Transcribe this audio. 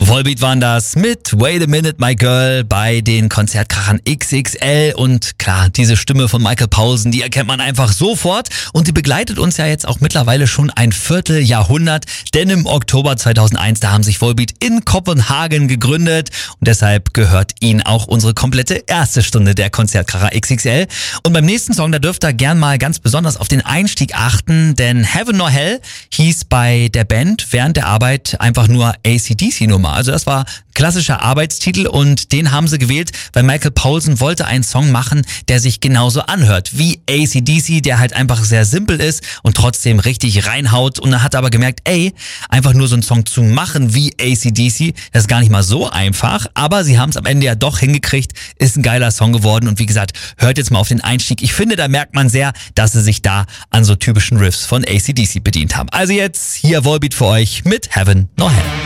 Volbeat waren das mit Wait a Minute My Girl bei den Konzertkrachern XXL und klar, diese Stimme von Michael Poulsen, die erkennt man einfach sofort und die begleitet uns ja jetzt auch mittlerweile schon ein Vierteljahrhundert, denn im Oktober 2001, da haben sich Volbeat in Kopenhagen gegründet und deshalb gehört ihnen auch unsere komplette erste Stunde der Konzertkracher XXL. Und beim nächsten Song, da dürft ihr gern mal ganz besonders auf den Einstieg achten, denn Heaven or Hell hieß bei der Band während der Arbeit einfach nur AC/DC-Nummer. Also das war klassischer Arbeitstitel und den haben sie gewählt, weil Michael Poulsen wollte einen Song machen, der sich genauso anhört wie AC/DC, der halt einfach sehr simpel ist und trotzdem richtig reinhaut. Und er hat aber gemerkt, einfach nur so einen Song zu machen wie AC/DC, das ist gar nicht mal so einfach, aber sie haben es am Ende ja doch hingekriegt, ist ein geiler Song geworden und wie gesagt, hört jetzt mal auf den Einstieg. Ich finde, da merkt man sehr, dass sie sich da an so typischen Riffs von AC/DC bedient haben. Also jetzt hier Volbeat für euch mit Heaven or Hell.